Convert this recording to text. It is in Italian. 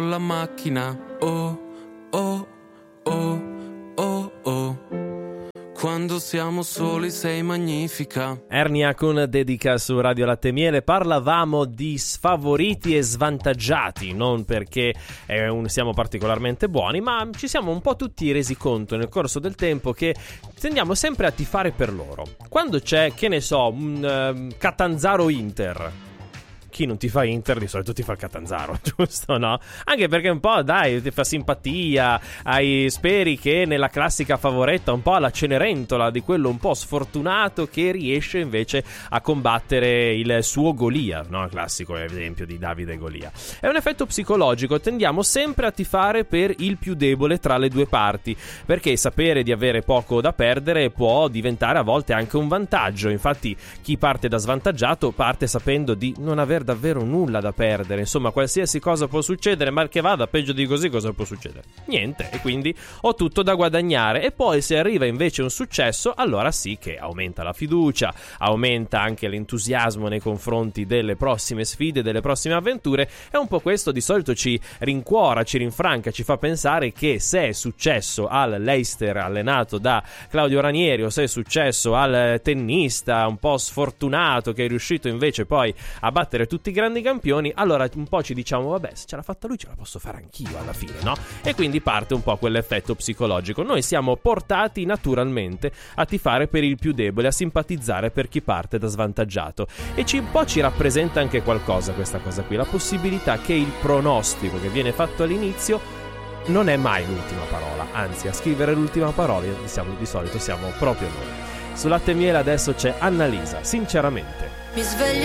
la macchina, oh, oh, oh, oh, oh. Quando siamo soli sei magnifica. Ernia con dedica su Radio Latte e Miele. Parlavamo di sfavoriti e svantaggiati, non perché siamo particolarmente buoni, ma ci siamo un po' tutti resi conto nel corso del tempo che tendiamo sempre a tifare per loro. Quando c'è, che ne so, un Catanzaro-Inter, chi non ti fa Inter di solito ti fa il Catanzaro, giusto, no? Anche perché un po', dai, ti fa simpatia, speri che nella classica favoretta un po' alla Cenerentola di quello un po' sfortunato che riesce invece a combattere il suo Golia, no? Il classico esempio di Davide e Golia. È un effetto psicologico, tendiamo sempre a tifare per il più debole tra le due parti, perché sapere di avere poco da perdere può diventare a volte anche un vantaggio. Infatti chi parte da svantaggiato parte sapendo di non aver davvero nulla da perdere, insomma qualsiasi cosa può succedere, mal che vada, peggio di così cosa può succedere? Niente, e quindi ho tutto da guadagnare. E poi se arriva invece un successo, allora sì che aumenta la fiducia, aumenta anche l'entusiasmo nei confronti delle prossime sfide, delle prossime avventure, e un po' questo di solito ci rincuora, ci rinfranca, ci fa pensare che se è successo al Leicester allenato da Claudio Ranieri, o se è successo al tennista un po' sfortunato che è riuscito invece poi a battere tutti i grandi campioni, allora un po' ci diciamo vabbè, se ce l'ha fatta lui ce la posso fare anch'io alla fine, no? E quindi parte un po' quell'effetto psicologico. Noi siamo portati naturalmente a tifare per il più debole, a simpatizzare per chi parte da svantaggiato, e un po' ci rappresenta anche qualcosa questa cosa qui, la possibilità che il pronostico che viene fatto all'inizio non è mai l'ultima parola, anzi a scrivere l'ultima parola di solito siamo proprio noi. Su Latte e Miele adesso c'è Annalisa, sinceramente. Mi sveglio